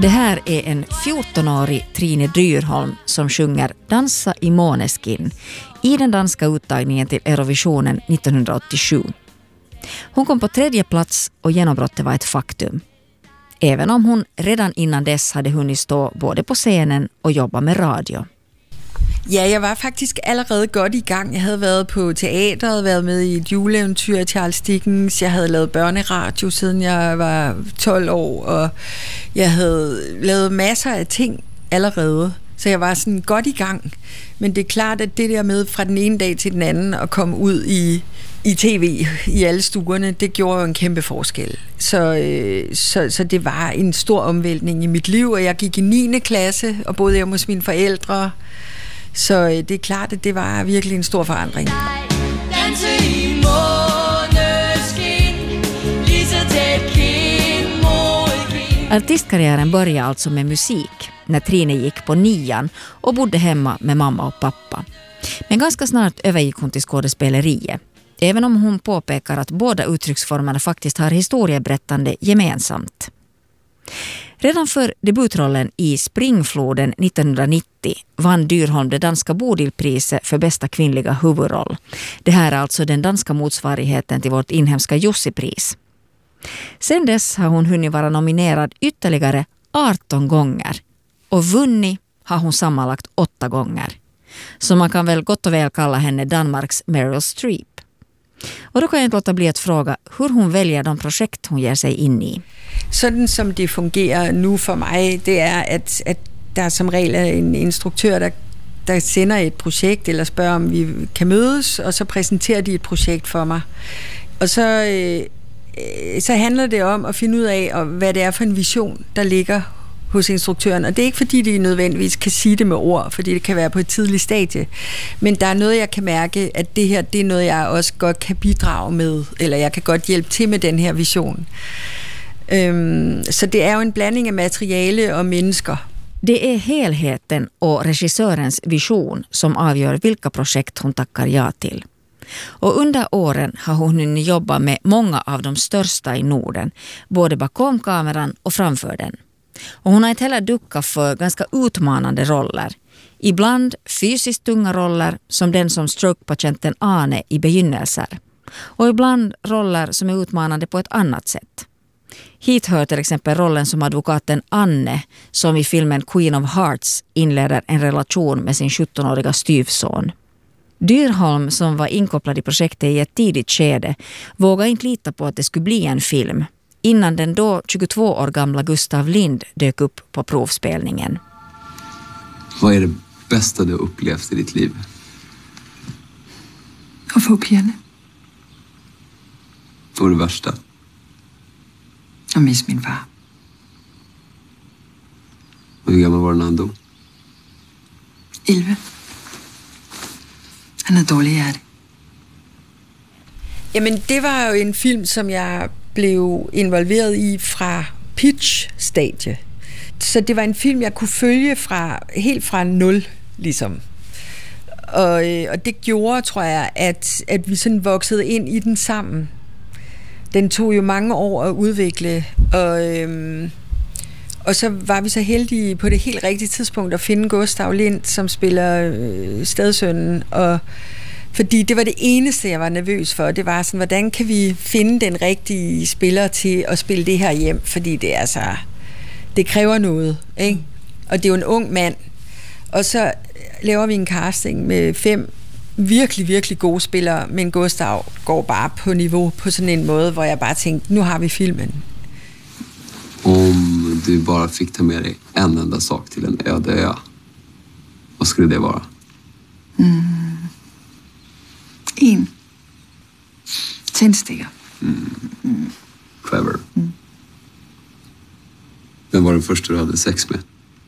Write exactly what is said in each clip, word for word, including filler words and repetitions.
Det här är en fjortonårig Trine Dyrholm som sjunger Dansa i Måneskin i den danska uttagningen till Eurovisionen nittonhundraåttiosju. Hon kom på tredje plats och genombrottet var ett faktum. Även om hon redan innan dess hade hunnit stå både på scenen och jobba med radio. Ja, jeg var faktisk allerede godt i gang. Jeg havde været på teateret, været med i et juleeventyr af Charles Dickens. Jeg havde lavet børneradio, siden jeg var tolv år, og jeg havde lavet masser af ting allerede. Så jeg var sådan godt i gang. Men det er klart, at det der med fra den ene dag til den anden at komme ud i, i tv i alle stuerne, det gjorde jo en kæmpe forskel. Så, øh, så, så det var en stor omvæltning i mit liv, og jeg gik i niende klasse og boede hjemme hos mine forældre. Så det er klart, at det var virkelig en stor forandring. Artistkarriären började alltså med musik när Trine gick på nian och bodde hemma med mamma och pappa. Men ganska snart övergick hon till skådespeleriet, även om hon påpekar att båda uttrycksformerna faktiskt har historieberättande gemensamt. Redan för debutrollen i Springfloden nittonhundranittio vann Dyrholm det danska Bodilpriset för bästa kvinnliga huvudroll. Det här är alltså den danska motsvarigheten till vårt inhemska Jussipris. Sen dess har hon hunnit vara nominerad ytterligare arton gånger och vunnit har hon sammanlagt åtta gånger. Så man kan väl gott och väl kalla henne Danmarks Meryl Streep. Och då kan jag inte låta bli att fråga hur hon väljer de projekt hon ger sig in i. Sådan som det fungerer nu for mig, det er, at, at der som regel er en instruktør, der, der sender et projekt, eller spørger, om vi kan mødes, og så præsenterer de et projekt for mig. Og så, øh, så handler det om at finde ud af, hvad det er for en vision, der ligger hos instruktøren. Og det er ikke, fordi de nødvendigvis kan sige det med ord, fordi det kan være på et tidligt stadie. Men der er noget, jeg kan mærke, at det her, det er noget, jeg også godt kan bidrage med, eller jeg kan godt hjælpe til med den her vision. Um, så det är ju en blandning av materiale och människor. Det är helheten och regissörens vision som avgör vilka projekt hon tackar ja till. Och under åren har hon hunnit jobba med många av de största i Norden, både bakom kameran och framför den. Och hon har inte heller duckat för ganska utmanande roller. Ibland fysiskt tunga roller som den som strokepatienten Ane i begynnelser. Och ibland roller som är utmanande på ett annat sätt. Hit hör till exempel rollen som advokaten Anne som i filmen Queen of Hearts inleder en relation med sin sjuttonåriga styvson. Dyrholm, som var inkopplad i projektet i ett tidigt skede, vågade inte lita på att det skulle bli en film innan den då tjugotvå år gamla Gustav Lind dök upp på provspelningen. Vad är det bästa du upplevt i ditt liv? Att få upp henne. Och det värsta? Jag minns min far. Och hur gammal var den han dog? Elva. Han är dålig hjärta. Jamen, det var jo en film, som jeg blev involveret i fra pitch-stadie. Så det var en film, jeg kunne følge fra, helt fra nul, ligesom. Og, og det gjorde, tror jeg, at, at vi sådan voksede ind i den sammen. Den tog jo mange år at udvikle, og, øhm, og så var vi så heldige på det helt rigtige tidspunkt at finde Gustav Lind, som spiller øh, stedsønnen, og fordi det var det eneste, jeg var nervøs for. Det var sådan, hvordan kan vi finde den rigtige spiller til at spille det her hjem, fordi det er så, det kræver noget, ikke? Og det er jo en ung mand, og så laver vi en casting med fem virkelig, virkelig gode spillere, men Gustav går bare på niveau på sådan en måde, hvor jeg bare tænkte, nu har vi filmen. Om du bara fick ta med dig en enda sak till en öde ö, vad skulle det vara? Mm. En. Tändstickor. Mm. Mm. Clever. Mm. Vem var den första du hade sex med?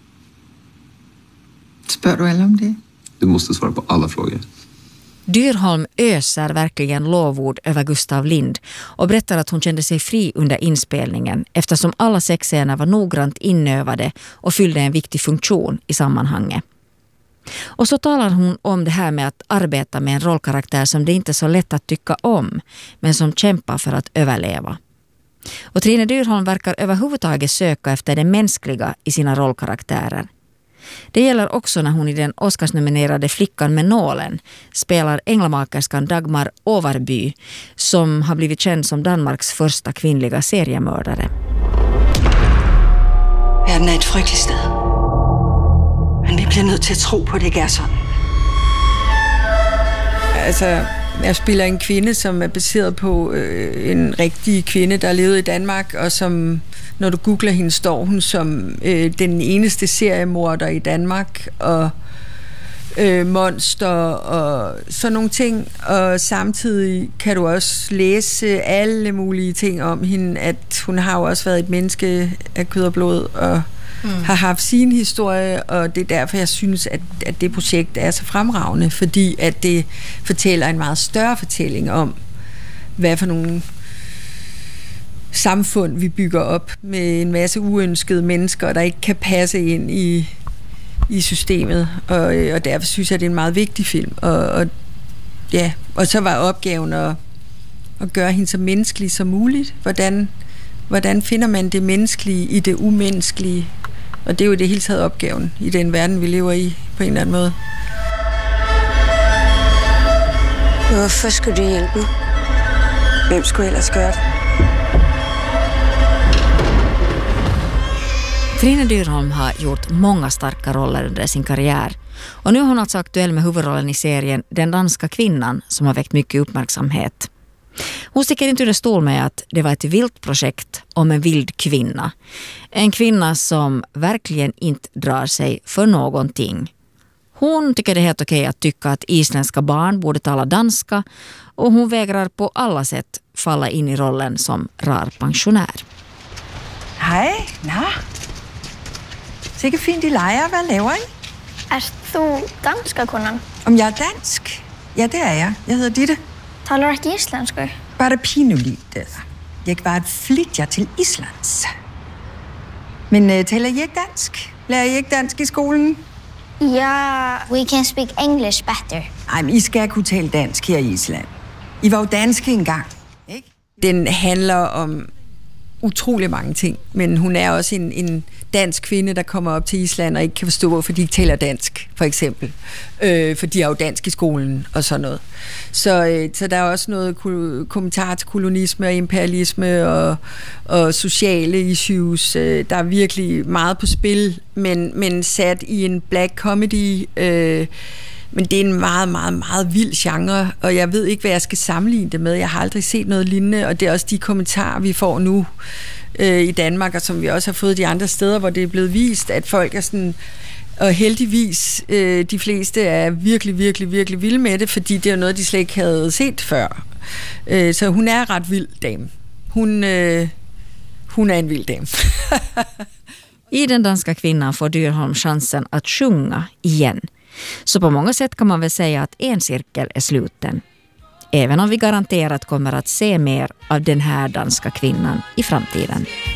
Spör du alla om det? Du måste svara på alla frågor. Dyrholm öser verkligen lovord över Gustav Lind och berättar att hon kände sig fri under inspelningen eftersom alla sexscener var noggrant inövade och fyllde en viktig funktion i sammanhanget. Och så talar hon om det här med att arbeta med en rollkaraktär som det inte är så lätt att tycka om, men som kämpar för att överleva. Och Trine Dyrholm verkar överhuvudtaget söka efter det mänskliga i sina rollkaraktärer. Det gäller också när hon i den Oscarsnominerade Flickan med nålen spelar änglamakerskan Dagmar Overby, som har blivit känd som Danmarks första kvinnliga seriemördare. Verden er et frygteligt sted. Men vi bliver nødt til at tro på, det ikke er sådan. Altså, jeg spiller en kvinde, som er baseret på øh, en rigtig kvinde, der levede i Danmark, og som, når du googler hende, står hun som øh, den eneste seriemorder i Danmark, og øh, monster og sådan nogle ting. Og samtidig kan du også læse alle mulige ting om hende, at hun har jo også været et menneske af kød og blod, og mm. har haft sin historie, og det er derfor, jeg synes, at, at det projekt er så fremragende, fordi at det fortæller en meget større fortælling om, hvad for nogle samfund vi bygger op med en masse uønskede mennesker, der ikke kan passe ind i, i systemet, og, og derfor synes jeg, det er en meget vigtig film. Og, og, ja, og så var opgaven at, at gøre hende så menneskelig som muligt. Hvordan, hvordan finder man det menneskelige i det umenneskelige? Og det er jo det hele taget opgaven i den verden, vi lever i, på en eller anden måde. Hvorfor skulle du hjælpe? Hvem skulle ellers gøre det? Trine Dyrholm har gjort många starka roller under sin karriär, och nu är hon alltså aktuell med huvudrollen i serien Den danska kvinnan, som har väckt mycket uppmärksamhet. Hon sticker inte under stol med att det var ett vilt projekt om en vild kvinna. En kvinna som verkligen inte drar sig för någonting. Hon tycker det är helt okej att tycka att isländska barn borde tala danska, och hon vägrar på alla sätt falla in i rollen som rar pensionär. Hej, nå. Sikke fint, I leger. Hvad laver I? Er du danska konan? Om jeg er dansk? Ja, det er jeg. Jeg hedder Ditte. Talar du ikke isländska? Bara pinu lite. Jeg var flytja til Islands. Men uh, taler I ikke dansk? Lærer I ikke dansk i skolen? Ja, we can speak English better. Ej, men I skal kunne tale dansk her i Island. I var jo danske engang, ikke? Den handler om utrolig mange ting, men hun er også en, en dansk kvinde, der kommer op til Island og ikke kan forstå, hvorfor de ikke taler dansk, for eksempel. Øh, for de er jo dansk i skolen og sådan noget. Så, øh, så der er også noget kommentar til kolonisme og imperialisme og, og sociale issues. Øh, der er virkelig meget på spil, men, men sat i en black comedy. Øh, Men det er en meget, meget, meget vild genre, og jeg ved ikke, hvad jeg skal sammenligne det med. Jeg har aldrig set noget lignende, og det er også de kommentarer, vi får nu øh, i Danmark, og som vi også har fået de andre steder, hvor det er blevet vist, at folk er sådan, og heldigvis, øh, de fleste er virkelig, virkelig, virkelig vilde med det, fordi det er noget, de slet ikke havde set før. Øh, så hun er ret vild dame. Hun, øh, hun er en vild dame. I Den danska kvinnan får Dyrholm chansen att sjunga igen. Så på många sätt kan man väl säga att en cirkel är sluten. Även om vi garanterat kommer att se mer av den här danska kvinnan i framtiden.